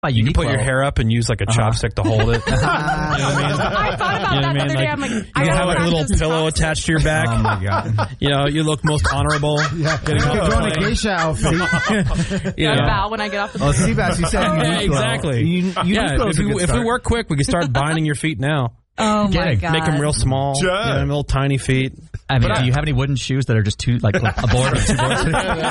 You can put your hair up and use like a chopstick to hold it. You know what I thought about that the other day. I'm like, you have like a little pillow attached to your back. Oh my God! You look most honorable. Yeah, you could go in a geisha outfit. Bow when I get off the plane. Seabass, you said exactly. If we work quick, we can start binding your feet now. Oh my God! Make them real small. Little tiny feet. I mean, do you have any wooden shoes that are just a board or two boards?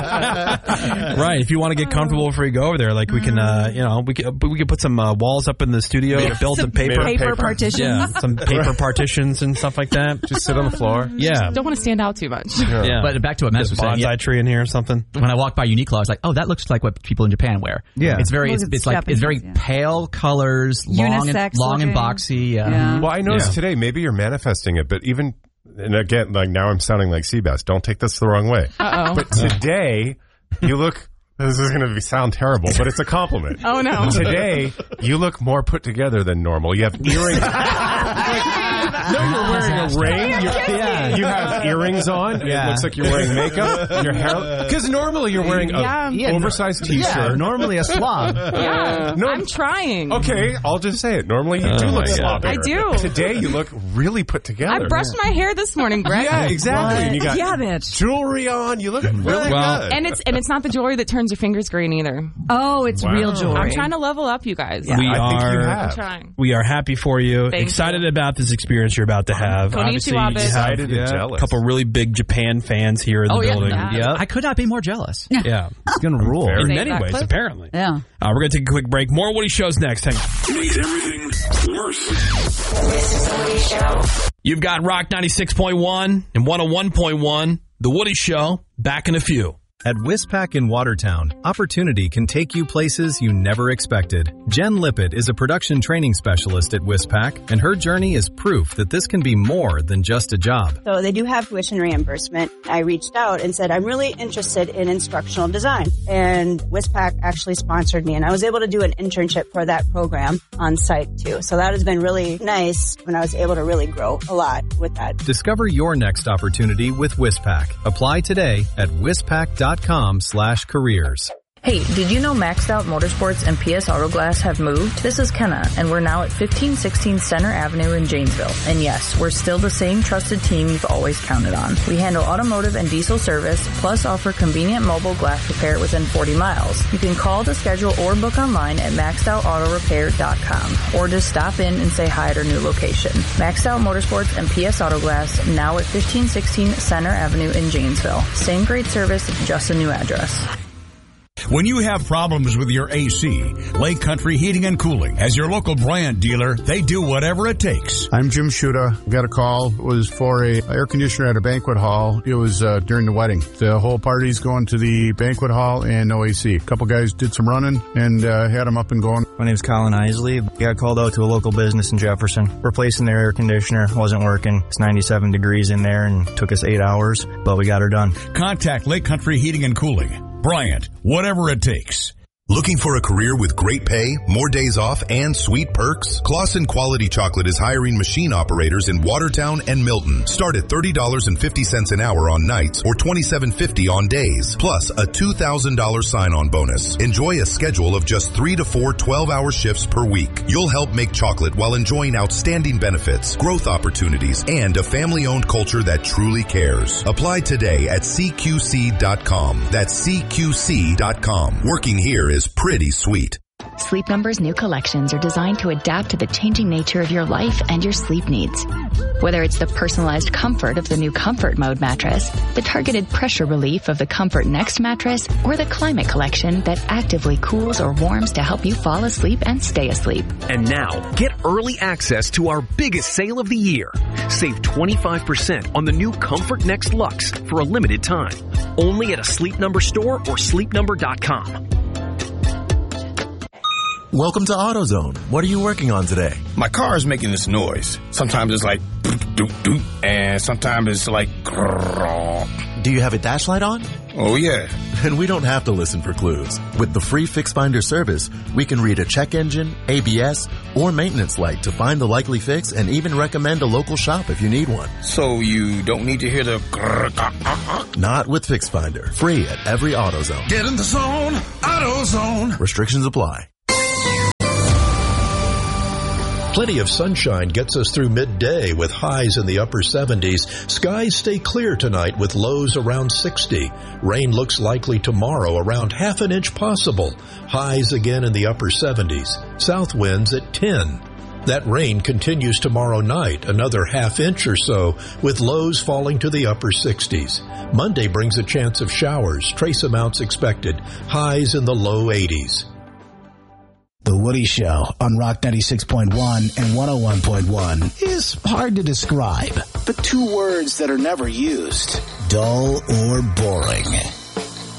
Right. If you want to get comfortable before you go over there, like we can, we could put some walls up in the studio, build some paper partitions. Yeah, some paper partitions and stuff like that. Just sit on the floor. Yeah. Don't want to stand out too much. Yeah. But back to what Matt was saying. Bonsai tree in here or something. When I walked by Uniqlo, I was like, oh, that looks like what people in Japan wear. Yeah. It's very, it's very pale colors, long and boxy. Yeah. Well, I noticed today, maybe you're manifesting it, but even, and again, like now I'm sounding like Seabass. Don't take this the wrong way. Uh-oh. But today, you look, this is going to sound terrible, but it's a compliment. Oh, no. Today, you look more put together than normal. You have earrings. No, you're wearing a ring. You have earrings on. It looks like you're wearing makeup. Your hair, because normally you're wearing an oversized T-shirt. Yeah, normally a slob. I'm trying. Okay, I'll just say it. Normally you do look sloppy. I do. Today you look really put together. I brushed my hair this morning, Brett. Yeah, exactly. And you got bitch. jewelry on. You look really good. And it's not the jewelry that turns your fingers green either. Oh, it's real jewelry. I'm trying to level up, you guys. Yeah. I'm trying. We are happy for you. Thank excited about this experience you're about to have. Obviously, excited and jealous. A couple really big Japan fans here in the building. Yeah. I could not be more jealous. Yeah. It's going to rule. In many ways, apparently. Yeah. We're going to take a quick break. More Woody Shows next. Hang on. Makes everything worse. This is the Woody Show. You've got Rock 96.1 and 101.1. The Woody Show, back in a few. At Wispac in Watertown, opportunity can take you places you never expected. Jen Lippett is a production training specialist at Wispac, and her journey is proof that this can be more than just a job. So they do have tuition reimbursement. I reached out and said, I'm really interested in instructional design. And Wispac actually sponsored me, and I was able to do an internship for that program on site too. So that has been really nice when I was able to really grow a lot with that. Discover your next opportunity with Wispac. Apply today at wispac.com/careers. Hey, did you know Maxed Out Motorsports and PS Auto Glass have moved? This is Kenna, and we're now at 1516 Center Avenue in Janesville. And yes, we're still the same trusted team you've always counted on. We handle automotive and diesel service, plus offer convenient mobile glass repair within 40 miles. You can call to schedule or book online at maxedoutautorepair.com, or just stop in and say hi at our new location. Maxed Out Motorsports and PS Auto Glass, now at 1516 Center Avenue in Janesville. Same great service, just a new address. When you have problems with your AC, Lake Country Heating and Cooling, as your local Bryant dealer, they do whatever it takes. I'm Jim Shuda. Got a call. It was for a air conditioner at a banquet hall. It was during the wedding. The whole party's going to the banquet hall and no AC. A couple guys did some running and had them up and going. My name's Colin Isley. Got called out to a local business in Jefferson. Replacing their air conditioner. Wasn't working. It's 97 degrees in there and took us 8 hours, but we got her done. Contact Lake Country Heating and Cooling. Bryant, whatever it takes. Looking for a career with great pay, more days off, and sweet perks? Claussen Quality Chocolate is hiring machine operators in Watertown and Milton. Start at $30.50 an hour on nights or $27.50 on days, plus a $2,000 sign-on bonus. Enjoy a schedule of just 3 to 4 12-hour shifts per week. You'll help make chocolate while enjoying outstanding benefits, growth opportunities, and a family-owned culture that truly cares. Apply today at CQC.com. That's CQC.com. Working here is pretty sweet. Sleep Number's new collections are designed to adapt to the changing nature of your life and your sleep needs. Whether it's the personalized comfort of the new Comfort Mode mattress, the targeted pressure relief of the Comfort Next mattress, or the Climate Collection that actively cools or warms to help you fall asleep and stay asleep. And now, get early access to our biggest sale of the year. Save 25% on the new Comfort Next Luxe for a limited time. Only at a Sleep Number store or sleepnumber.com. Welcome to AutoZone. What are you working on today? My car is making this noise. Sometimes it's like doop doop, and sometimes it's like grrr. Do you have a dash light on? Oh yeah. Then we don't have to listen for clues. With the free Fix Finder service, we can read a check engine, ABS, or maintenance light to find the likely fix and even recommend a local shop if you need one. So you don't need to hear the grrr. Not with Fix Finder. Free at every AutoZone. Get in the zone, AutoZone. Restrictions apply. Plenty of sunshine gets us through midday with highs in the upper 70s. Skies stay clear tonight with lows around 60. Rain looks likely tomorrow, around half an inch possible. Highs again in the upper 70s. South winds at 10. That rain continues tomorrow night, another half inch or so, with lows falling to the upper 60s. Monday brings a chance of showers, trace amounts expected. Highs in the low 80s. The Woody Show on Rock 96.1 and 101.1 is hard to describe, but two words that are never used: dull or boring.